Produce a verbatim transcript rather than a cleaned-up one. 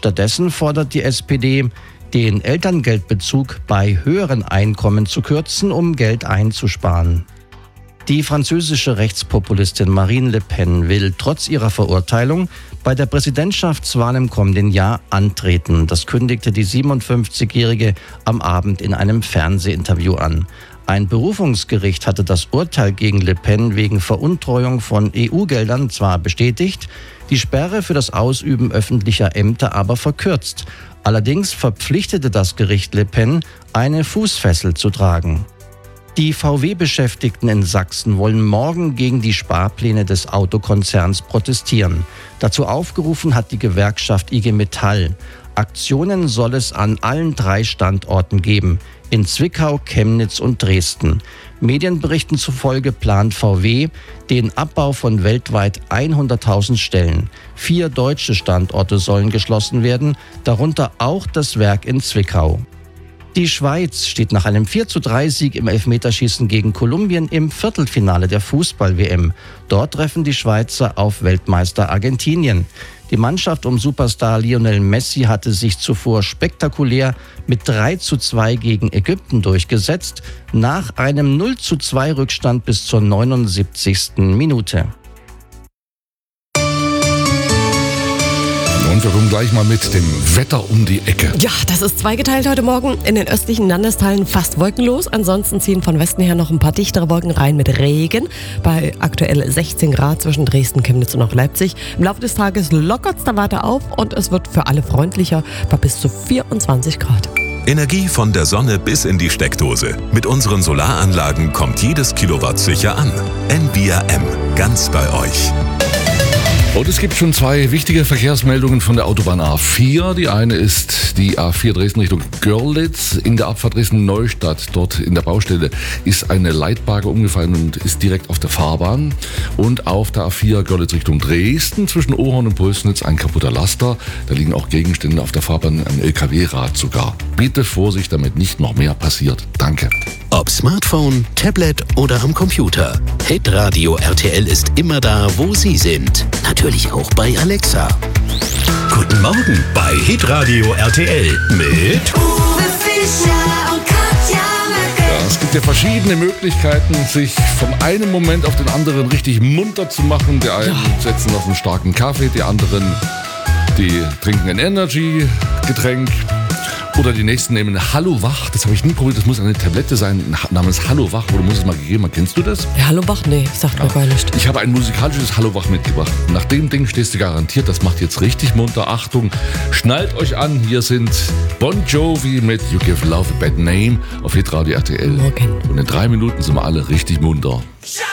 Stattdessen fordert die S P D, den Elterngeldbezug bei höheren Einkommen zu kürzen, um Geld einzusparen. Die französische Rechtspopulistin Marine Le Pen will trotz ihrer Verurteilung bei der Präsidentschaftswahl im kommenden Jahr antreten. Das kündigte die siebenundfünfzigjährige am Abend in einem Fernsehinterview an. Ein Berufungsgericht hatte das Urteil gegen Le Pen wegen Veruntreuung von E U-Geldern zwar bestätigt, die Sperre für das Ausüben öffentlicher Ämter aber verkürzt. Allerdings verpflichtete das Gericht Le Pen, eine Fußfessel zu tragen. Die V W-Beschäftigten in Sachsen wollen morgen gegen die Sparpläne des Autokonzerns protestieren. Dazu aufgerufen hat die Gewerkschaft I G Metall. Aktionen soll es an allen drei Standorten geben: in Zwickau, Chemnitz und Dresden. Medienberichten zufolge plant V W den Abbau von weltweit hunderttausend Stellen. Vier deutsche Standorte sollen geschlossen werden, darunter auch das Werk in Zwickau. Die Schweiz steht nach einem vier zu drei Sieg im Elfmeterschießen gegen Kolumbien im Viertelfinale der Fußball-W M. Dort treffen die Schweizer auf Weltmeister Argentinien. Die Mannschaft um Superstar Lionel Messi hatte sich zuvor spektakulär mit drei zu zwei gegen Ägypten durchgesetzt, nach einem null zu zwei Rückstand bis zur neunundsiebzigsten Minute. Und wir kommen gleich mal mit dem Wetter um die Ecke. Ja, das ist zweigeteilt heute Morgen. In den östlichen Landesteilen fast wolkenlos. Ansonsten ziehen von Westen her noch ein paar dichtere Wolken rein mit Regen. Bei aktuell sechzehn Grad zwischen Dresden, Chemnitz und auch Leipzig. Im Laufe des Tages lockert es da weiter auf und es wird für alle freundlicher bei bis zu vierundzwanzig Grad. Energie von der Sonne bis in die Steckdose. Mit unseren Solaranlagen kommt jedes Kilowatt sicher an. N B R M, ganz bei euch. Und es gibt schon zwei wichtige Verkehrsmeldungen von der Autobahn A vier. Die eine ist die A vier Dresden Richtung Görlitz. In der Abfahrt Dresden-Neustadt, dort in der Baustelle, ist eine Leitbarke umgefallen und ist direkt auf der Fahrbahn. Und auf der A vier Görlitz Richtung Dresden zwischen Ohorn und Pulsnitz ein kaputter Laster. Da liegen auch Gegenstände auf der Fahrbahn, ein L K W-Rad sogar. Bitte Vorsicht, damit nicht noch mehr passiert. Danke. Ob Smartphone, Tablet oder am Computer. Hitradio R T L ist immer da, wo Sie sind. Natürlich auch bei Alexa. Guten Morgen bei Hitradio R T L mit Uwe Fischer und Katja Möcke. Ja, es gibt ja verschiedene Möglichkeiten, sich vom einen Moment auf den anderen richtig munter zu machen. Die einen setzen auf einen starken Kaffee, die anderen, die trinken ein Energy-Getränk. Oder die nächsten nehmen Hallo Wach, das habe ich nie probiert, das muss eine Tablette sein, namens Hallo Wach, oder muss es mal gegeben haben. Kennst du das? Ja, Hallo Wach, nee, sagt mir gar nicht. Ich habe ein musikalisches Hallo Wach mitgebracht. Nach dem Ding stehst du garantiert, das macht jetzt richtig munter. Achtung, schnallt euch an, hier sind Bon Jovi mit You Give Love a Bad Name auf Hitradio R T L. Morgen. Und in drei Minuten sind wir alle richtig munter.